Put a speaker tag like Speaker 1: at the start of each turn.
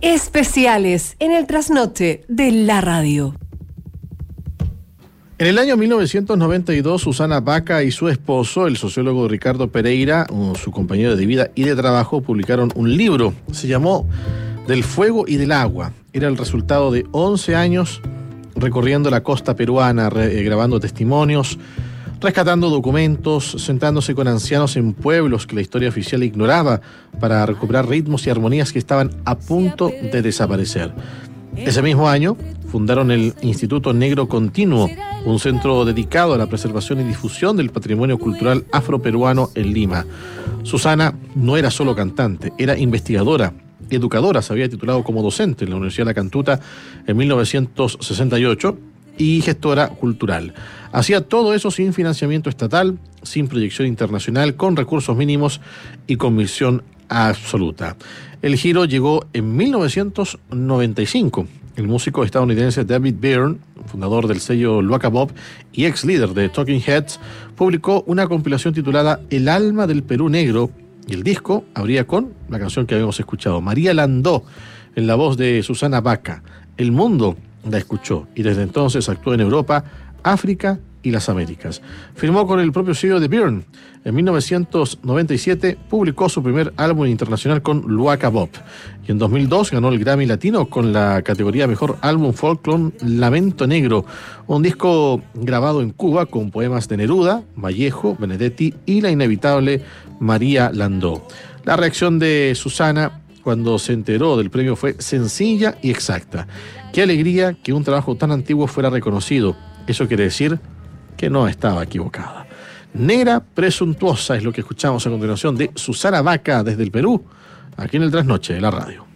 Speaker 1: Especiales en el trasnoche de la radio.
Speaker 2: En el año 1992, Susana Baca y su esposo, el sociólogo Ricardo Pereira, su compañero de vida y de trabajo, publicaron un libro. Se llamó Del fuego y del agua. Era el resultado de 11 años recorriendo la costa peruana, grabando testimonios, rescatando documentos, sentándose con ancianos en pueblos que la historia oficial ignoraba para recuperar ritmos y armonías que estaban a punto de desaparecer. Ese mismo año fundaron el Instituto Negro Continuo, un centro dedicado a la preservación y difusión del patrimonio cultural afroperuano en Lima. Susana no era solo cantante, era investigadora, educadora, se había titulado como docente en la Universidad de La Cantuta en 1968 y gestora cultural. Hacía todo eso sin financiamiento estatal, sin proyección internacional, con recursos mínimos y con misión absoluta. El giro llegó en 1995. El músico estadounidense David Byrne, fundador del sello Luaka Bop y ex líder de Talking Heads, publicó una compilación titulada El alma del Perú negro, y el disco abría con la canción que habíamos escuchado, María Landó, en la voz de Susana Baca. El mundo la escuchó y desde entonces actuó en Europa, África y las Américas. Firmó con el propio sello de Byrne. En 1997 publicó su primer álbum internacional con Luaka Bop. Y en 2002 ganó el Grammy Latino con la categoría Mejor Álbum Folk con Lamento Negro, un disco grabado en Cuba con poemas de Neruda, Vallejo, Benedetti y la inevitable María Landó. La reacción de Susana cuando se enteró del premio fue sencilla y exacta. Qué alegría que un trabajo tan antiguo fuera reconocido. Eso quiere decir que no estaba equivocada. Negra presuntuosa es lo que escuchamos a continuación de Susana Baca desde el Perú, aquí en el Trasnoche de la radio.